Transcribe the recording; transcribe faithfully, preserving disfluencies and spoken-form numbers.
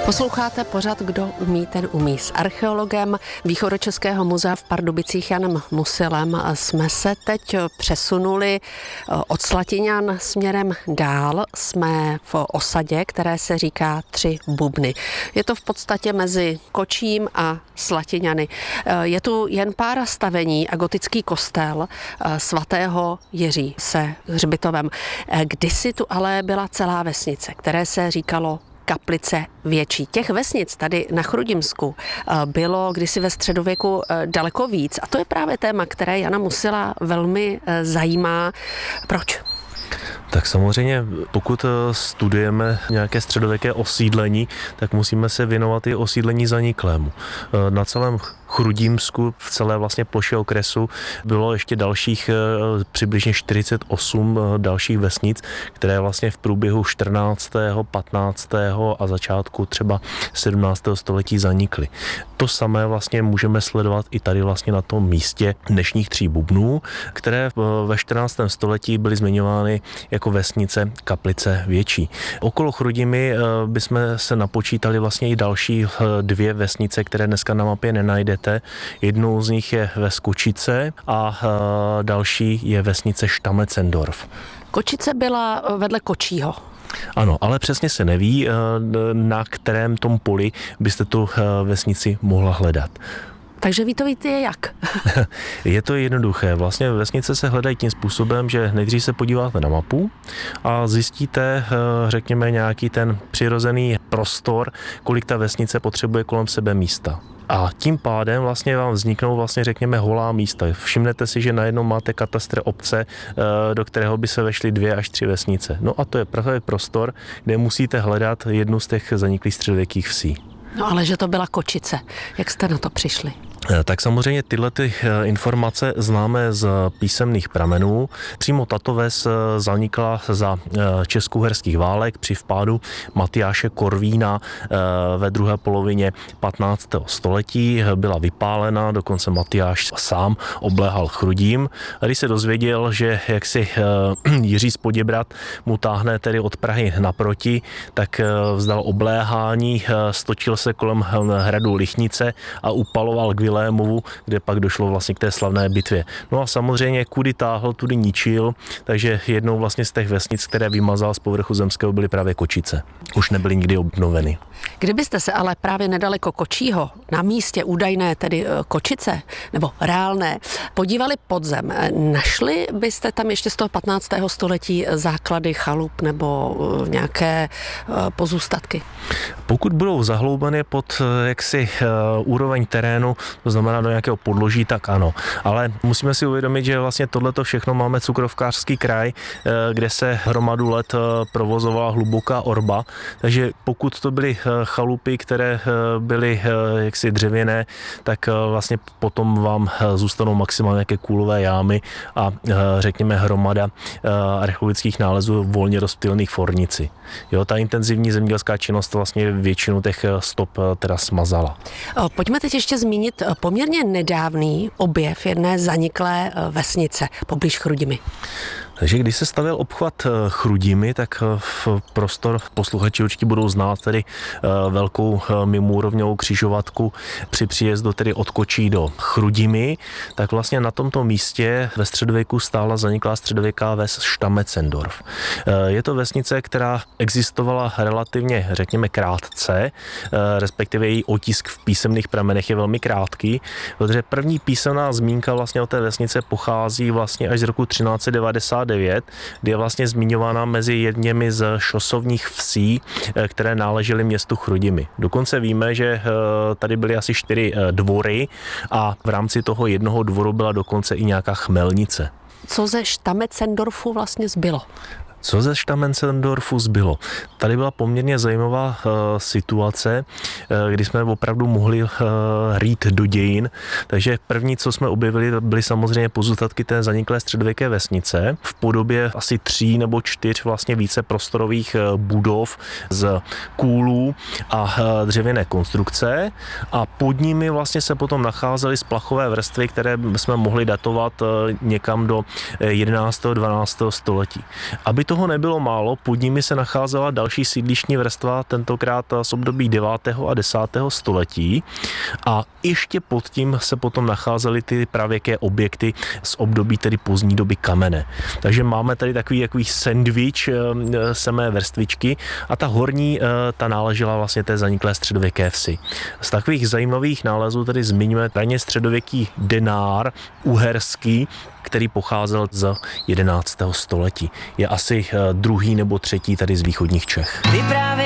Posloucháte pořad Kdo umí, ten umí. S archeologem Východočeského muzea v Pardubicích Janem Musilem jsme se teď přesunuli od Slatiňan směrem dál. Jsme v osadě, které se říká Tři bubny. Je to v podstatě mezi Kočím a Slatiňany. Je tu jen pár stavení a gotický kostel svatého Jiří se hřbitovem. Kdysi tu ale byla celá vesnice, které se říkalo Kaplice větší. Těch vesnic tady na Chrudimsku bylo kdysi ve středověku daleko víc a to je právě téma, které Jana Musila velmi zajímá. Proč? Tak samozřejmě, pokud studujeme nějaké středověké osídlení, tak musíme se věnovat i osídlení zaniklému. Na celém Chrudimsku, v celé vlastně ploše okresu, bylo ještě dalších přibližně čtyřicet osm dalších vesnic, které vlastně v průběhu čtrnáctého, patnáctého a začátku třeba sedmnáctého století zanikly. To samé vlastně můžeme sledovat i tady vlastně na tom místě dnešních Tří bubnů, které ve čtrnáctém století byly zmiňovány jako vesnice Kaplice větší. Okolo Chrudimi bychom se napočítali vlastně i další dvě vesnice, které dneska na mapě nenajdete. Jednou z nich je ves Kočice a další je vesnice Štamecendorf. Kočice byla vedle Kočího. Ano, ale přesně se neví, na kterém tom poli byste tu vesnici mohla hledat. Takže vy to víte jak? Je to jednoduché. Vlastně vesnice se hledají tím způsobem, že nejdřív se podíváte na mapu a zjistíte, řekněme, nějaký ten přirozený prostor, kolik ta vesnice potřebuje kolem sebe místa. A tím pádem vlastně vám vzniknou vlastně, řekněme, holá místa. Všimnete si, že najednou máte katastr obce, do kterého by se vešly dvě až tři vesnice. No a to je právě prostor, kde musíte hledat jednu z těch zaniklých středověkých vsí. No ale že to byla Kočice. Jak jste na to přišli? Tak samozřejmě tyhle ty informace známe z písemných pramenů. Přímo tato ves zanikla za českouherských válek při vpádu Matyáše Korvína ve druhé polovině patnáctého století. Byla vypálena, dokonce Matyáš sám obléhal Chrudím. A když se dozvěděl, že jaksi Jiří z Poděbrad mu táhne tedy od Prahy naproti, tak vzdal obléhání, stočil se kolem hradu Lichnice a upaloval k Vilémovu, kde pak došlo vlastně k té slavné bitvě. No a samozřejmě kudy táhl, tudy ničil, takže jednou vlastně z těch vesnic, které vymazal z povrchu zemského, byly právě Kočice. Už nebyly nikdy obnoveny. Kdybyste se ale právě nedaleko Kočího, na místě údajné tedy Kočice, nebo reálné, podívali pod zem, našli byste tam ještě z toho patnáctého století základy chalup nebo nějaké pozůstatky? Pokud budou zahloubené pod jaksi úroveň terénu, to znamená do nějakého podloží, tak ano. Ale musíme si uvědomit, že vlastně tohleto všechno máme cukrovkářský kraj, kde se hromadu let provozovala hluboká orba, takže pokud to byly chalupy, které byly jaksi dřevěné, tak vlastně potom vám zůstanou maximálně nějaké kůlové jámy a řekněme hromada archeologických nálezů volně rozptylných v ornici. Jo, ta intenzivní zemědělská činnost vlastně většinu těch stop teda smazala. Pojďme teď ještě zmínit poměrně nedávný objev jedné zaniklé vesnice poblíž Chrudimi. Takže když se stavěl obchvat Chrudimi, tak v prostor posluchači určitě budou znát tedy velkou mimoúrovňovou křižovatku při příjezdu tedy od Kočí do Chrudimi, tak vlastně na tomto místě ve středověku stála zaniklá středověká ves Štamecendorf. Je to vesnice, která existovala relativně, řekněme, krátce, respektive její otisk v písemných pramenech je velmi krátký, protože první písemná zmínka vlastně o té vesnice pochází vlastně až z roku třináct set devadesát devět, kdy je vlastně zmiňována mezi jedněmi z šosovních vsí, které náležely městu Chrudimi. Dokonce víme, že tady byly asi čtyři dvory a v rámci toho jednoho dvoru byla dokonce i nějaká chmelnice. Co ze Štamecendorfu vlastně zbylo? Co ze Štamecendorfu zbylo? Tady byla poměrně zajímavá uh, situace, uh, kdy jsme opravdu mohli uh, rýt do dějin. Takže první, co jsme objevili, byly samozřejmě pozůstatky té zaniklé středověké vesnice v podobě asi tří nebo čtyř vlastně více prostorových uh, budov z kůlů a uh, dřevěné konstrukce a pod nimi vlastně se potom nacházely splachové vrstvy, které jsme mohli datovat uh, někam do jedenáctého dvanáctého století. Aby toho nebylo málo, pod nimi se nacházela další sídlištní vrstva, tentokrát z období devátého a desátého století a ještě pod tím se potom nacházely ty pravěké objekty z období tedy pozdní doby kamene. Takže máme tady takový, takový sandwich samé vrstvičky a ta horní, ta náležela vlastně té zaniklé středověké vsi. Z takových zajímavých nálezů tedy zmiňujeme raně středověký denár uherský, který pocházel z jedenáctého století. Je asi druhý nebo třetí tady z východních Čech. Vyprávěj